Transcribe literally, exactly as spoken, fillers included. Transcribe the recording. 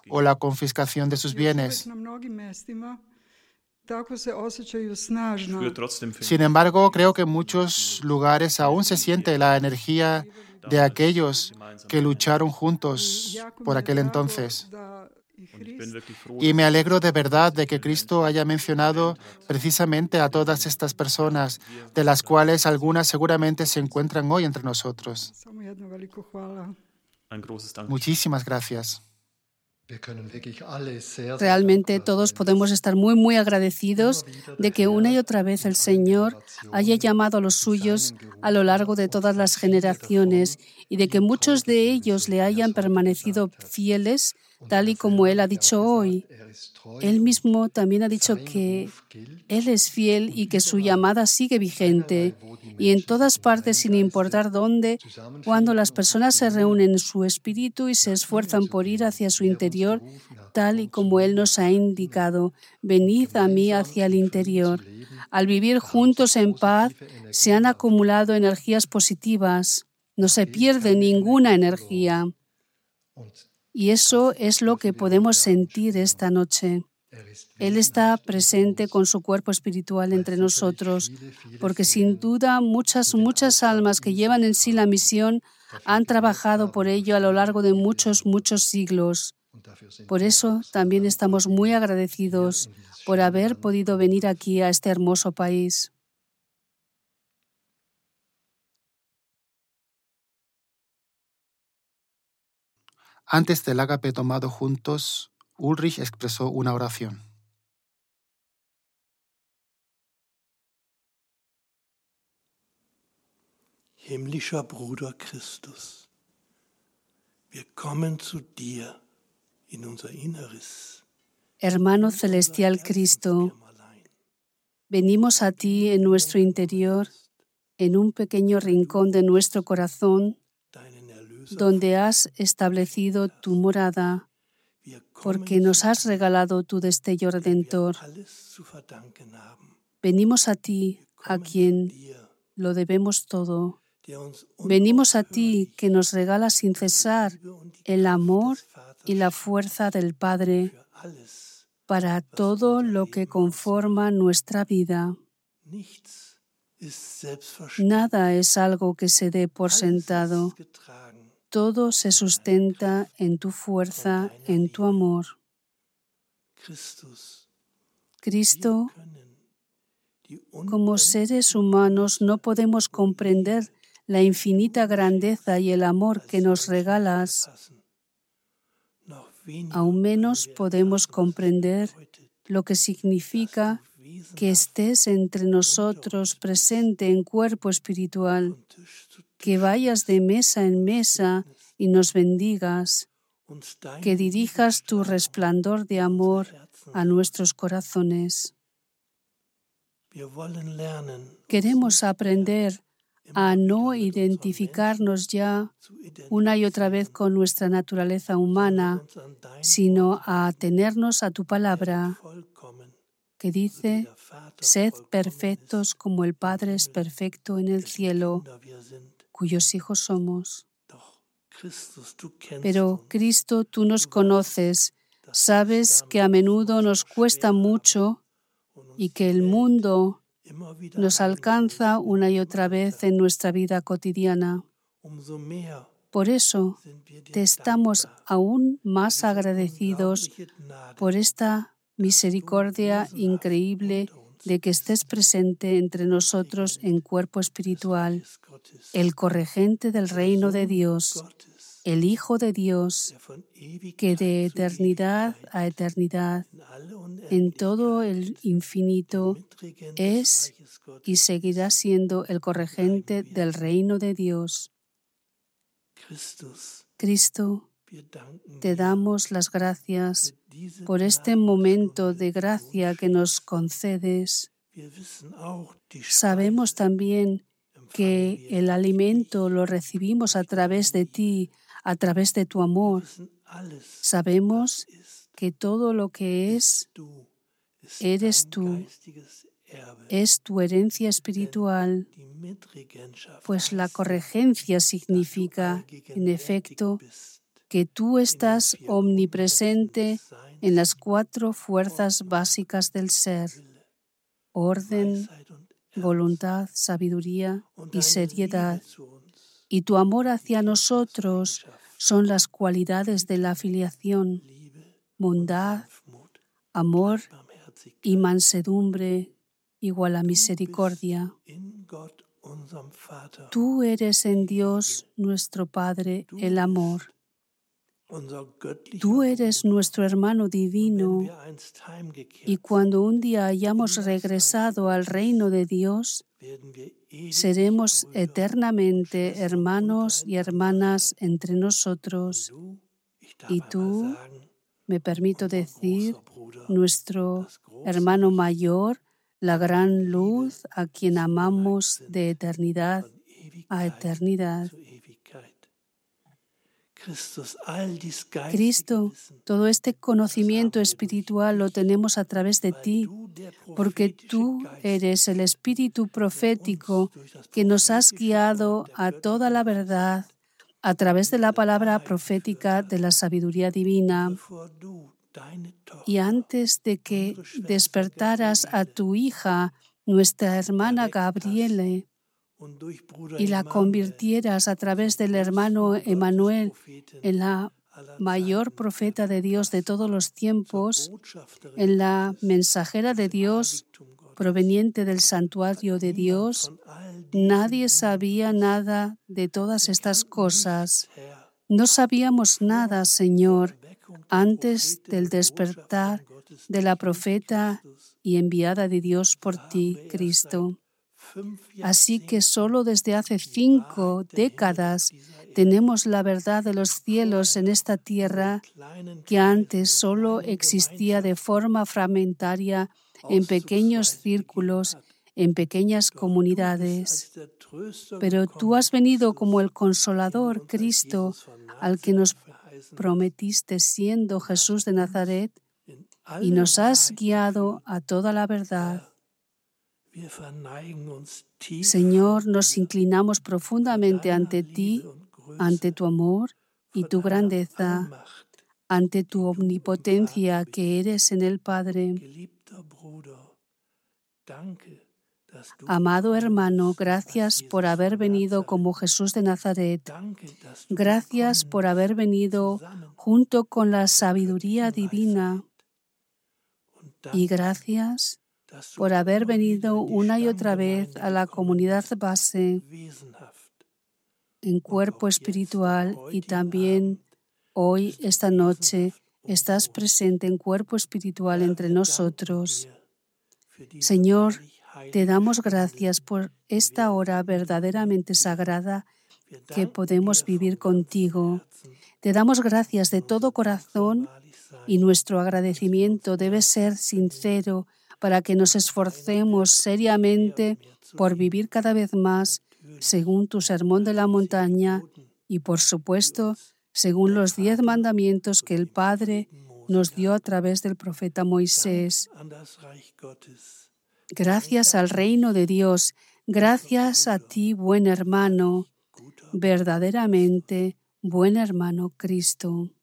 o la confiscación de sus bienes. Sin embargo, creo que en muchos lugares aún se siente la energía de aquellos que lucharon juntos por aquel entonces. Y me alegro de verdad de que Cristo haya mencionado precisamente a todas estas personas, de las cuales algunas seguramente se encuentran hoy entre nosotros. Muchísimas gracias. Realmente todos podemos estar muy, muy agradecidos de que una y otra vez el Señor haya llamado a los suyos a lo largo de todas las generaciones y de que muchos de ellos le hayan permanecido fieles, tal y como Él ha dicho hoy. Él mismo también ha dicho que Él es fiel y que su llamada sigue vigente. Y en todas partes, sin importar dónde, cuando las personas se reúnen en su espíritu y se esfuerzan por ir hacia su interior, tal y como Él nos ha indicado, venid a mí hacia el interior. Al vivir juntos en paz, se han acumulado energías positivas. No se pierde ninguna energía. Y eso es lo que podemos sentir esta noche. Él está presente con su cuerpo espiritual entre nosotros, porque sin duda muchas, muchas almas que llevan en sí la misión han trabajado por ello a lo largo de muchos, muchos siglos. Por eso también estamos muy agradecidos por haber podido venir aquí a este hermoso país. Antes del ágape tomado juntos, Ulrich expresó una oración. Himmlischer Bruder Christus, wir kommen zu dir in unser Inneres. Hermano celestial Cristo, venimos a ti en nuestro interior, en un pequeño rincón de nuestro corazón, donde has establecido tu morada, porque nos has regalado tu destello redentor. Venimos a ti, a quien lo debemos todo. Venimos a ti, que nos regala sin cesar el amor y la fuerza del Padre para todo lo que conforma nuestra vida. Nada es algo que se dé por sentado. Todo se sustenta en tu fuerza, en tu amor. Cristo, como seres humanos no podemos comprender la infinita grandeza y el amor que nos regalas. Aún menos podemos comprender lo que significa que estés entre nosotros presente en cuerpo espiritual, que vayas de mesa en mesa y nos bendigas, que dirijas tu resplandor de amor a nuestros corazones. Queremos aprender a no identificarnos ya una y otra vez con nuestra naturaleza humana, sino a atenernos a tu palabra, que dice: sed perfectos como el Padre es perfecto en el cielo, cuyos hijos somos. Pero, Cristo, tú nos conoces, sabes que a menudo nos cuesta mucho y que el mundo nos alcanza una y otra vez en nuestra vida cotidiana. Por eso, te estamos aún más agradecidos por esta misericordia increíble de que estés presente entre nosotros en cuerpo espiritual, el corregente del reino de Dios, el Hijo de Dios, que de eternidad a eternidad, en todo el infinito, es y seguirá siendo el corregente del reino de Dios. Cristo, te damos las gracias por este momento de gracia que nos concedes. Sabemos también que el alimento lo recibimos a través de ti, a través de tu amor. Sabemos que todo lo que es, eres tú, es tu herencia espiritual, pues la corregencia significa, en efecto, que tú estás omnipresente en las cuatro fuerzas básicas del ser: orden, voluntad, sabiduría y seriedad. Y tu amor hacia nosotros son las cualidades de la filiación: bondad, amor y mansedumbre igual a misericordia. Tú eres en Dios nuestro Padre el amor. Tú eres nuestro hermano divino, y cuando un día hayamos regresado al reino de Dios, seremos eternamente hermanos y hermanas entre nosotros. Y tú, me permito decir, nuestro hermano mayor, la gran luz a quien amamos de eternidad a eternidad. Cristo, todo este conocimiento espiritual lo tenemos a través de ti, porque tú eres el Espíritu profético que nos has guiado a toda la verdad a través de la palabra profética de la sabiduría divina. Y antes de que despertaras a tu hija, nuestra hermana Gabriele, y la convirtieras a través del hermano Emmanuel en la mayor profeta de Dios de todos los tiempos, en la mensajera de Dios proveniente del santuario de Dios, nadie sabía nada de todas estas cosas. No sabíamos nada, Señor, antes del despertar de la profeta y enviada de Dios por ti, Cristo. Así que solo desde hace cinco décadas tenemos la verdad de los cielos en esta tierra, que antes solo existía de forma fragmentaria en pequeños círculos, en pequeñas comunidades. Pero tú has venido como el Consolador, Cristo, al que nos prometiste siendo Jesús de Nazaret, y nos has guiado a toda la verdad. Señor, nos inclinamos profundamente ante ti, ante tu amor y tu grandeza, ante tu omnipotencia que eres en el Padre. Amado hermano, gracias por haber venido como Jesús de Nazaret. Gracias por haber venido junto con la sabiduría divina. Y gracias por haber venido una y otra vez a la comunidad base en cuerpo espiritual, y también hoy, esta noche, estás presente en cuerpo espiritual entre nosotros. Señor, te damos gracias por esta hora verdaderamente sagrada que podemos vivir contigo. Te damos gracias de todo corazón, y nuestro agradecimiento debe ser sincero para que nos esforcemos seriamente por vivir cada vez más según tu sermón de la montaña y, por supuesto, según los diez mandamientos que el Padre nos dio a través del profeta Moisés. Gracias al reino de Dios, gracias a ti, buen hermano, verdaderamente buen hermano Cristo.